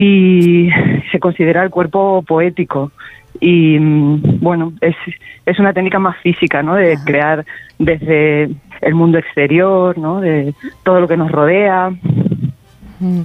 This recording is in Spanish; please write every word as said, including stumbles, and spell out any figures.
y se considera el cuerpo poético. Y bueno, es, es una técnica más física, ¿no? De crear desde el mundo exterior, ¿no? De todo lo que nos rodea.